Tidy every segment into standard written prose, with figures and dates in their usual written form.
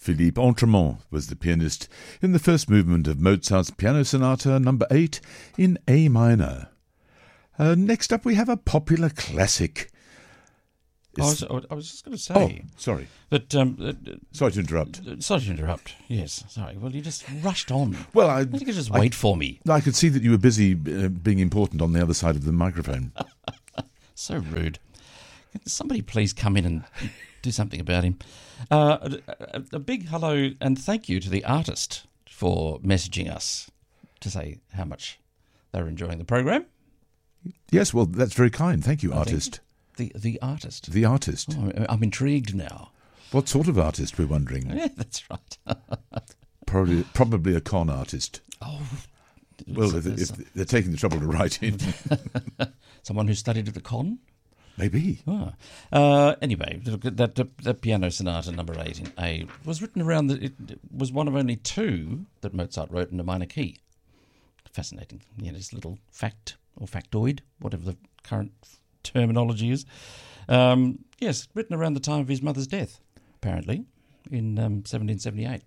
Philippe Entremont was the pianist in the first movement of Mozart's Piano Sonata No. 8 in A minor. Next up we have a popular classic. I was just going to say... Oh, sorry. That, sorry to interrupt. Sorry to interrupt, yes. Sorry. Well, you just rushed on. Well, I think you could just wait for me. I could see that you were busy being important on the other side of the microphone. So rude. Can somebody please come in and do something about him? A big hello and thank you to the artist for messaging us to say how much they're enjoying the program. Yes, well, that's very kind. Thank you, artist. The artist. The artist. Oh, I'm intrigued now. What sort of artist, we're wondering? Yeah, that's right. Probably a con artist. Oh. Well, if they're taking the trouble to write in. Someone who studied at the con? Maybe. Anyway, that Piano Sonata No. 8 in A was written around... It was one of only two that Mozart wrote in a minor key. Fascinating. This little fact or factoid, whatever the current terminology is. Yes, written around the time of his mother's death, apparently, in 1778.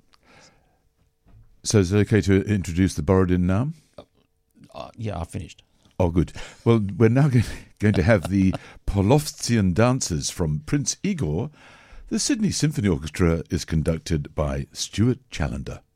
So is it okay to introduce the Borodin now? Yeah, I've finished. Oh, good. Well, we're now going to have the Polovtsian dances from Prince Igor. The Sydney Symphony Orchestra is conducted by Stuart Challender.